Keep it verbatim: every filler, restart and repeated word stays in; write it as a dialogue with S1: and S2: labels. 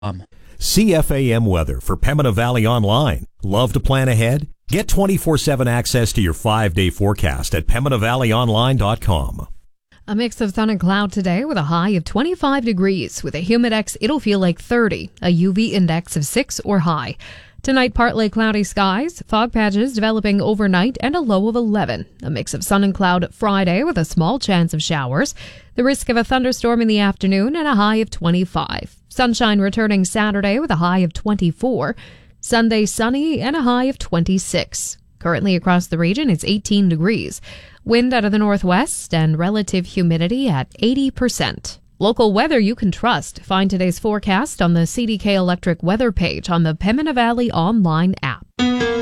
S1: Um,
S2: C F A M weather for Pembina Valley Online. Love to plan ahead? Get twenty-four seven access to your five-day forecast at pembina valley online dot com.
S3: A mix of sun and cloud today with a high of twenty-five degrees. With a humidex, it'll feel like thirty. A U V index of six or high. Tonight, partly cloudy skies, fog patches developing overnight, and a low of eleven. A mix of sun and cloud Friday with a small chance of showers. The risk of a thunderstorm in the afternoon and a high of twenty-five. Sunshine returning Saturday with a high of twenty-four. Sunday sunny and a high of twenty-six. Currently across the region, it's eighteen degrees. Wind out of the northwest and relative humidity at eighty percent. Local weather you can trust. Find today's forecast on the C D K Electric weather page on the Pembina Valley Online app.